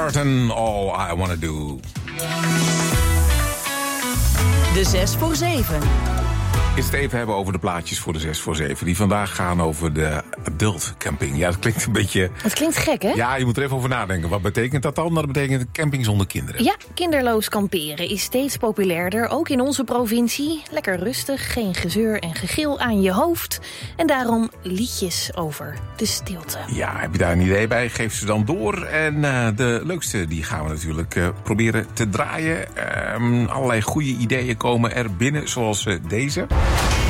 Heart and All I Wanna Do. De 6 voor 7. Is het even hebben over de plaatjes voor de 6 voor 7. Die vandaag gaan over de adult camping. Ja, dat klinkt een beetje... Het klinkt gek, hè? Ja, je moet er even over nadenken. Wat betekent dat dan? Dat betekent camping zonder kinderen. Ja, kinderloos kamperen is steeds populairder, ook in onze provincie. Lekker rustig, geen gezeur en gegil aan je hoofd. En daarom liedjes over de stilte. Ja, heb je daar een idee bij? Geef ze dan door. En de leukste die gaan we natuurlijk proberen te draaien. Allerlei goede ideeën komen er binnen, zoals deze.